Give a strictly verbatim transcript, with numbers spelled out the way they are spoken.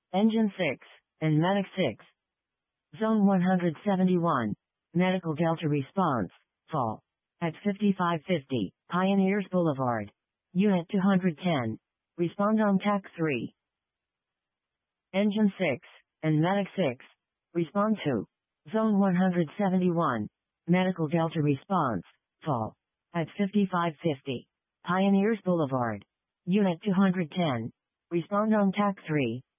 Engine six, and Medic six. Zone one hundred seventy-one. Medical Delta response, fall. At fifty-five fifty, Pioneers Boulevard. Unit two hundred ten. Respond on T A C three. Engine six, and Medic six. Respond to. Zone one hundred seventy-one. Medical Delta response, fall. At fifty-five fifty. Pioneers Boulevard. Unit two hundred ten. Respond on T A C three.